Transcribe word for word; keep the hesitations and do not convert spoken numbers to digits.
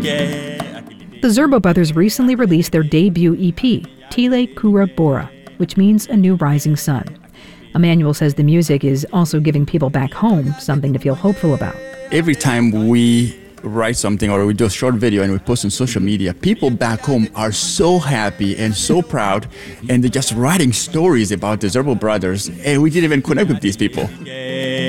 The Zerbo Brothers recently released their debut E P, Tile Kura Bora, which means a new rising sun. Emmanuel says the music is also giving people back home something to feel hopeful about. Every time we write something or we do a short video and we post on social media, people back home are so happy and so proud, and they're just writing stories about the Zerbo Brothers, and we didn't even connect with these people.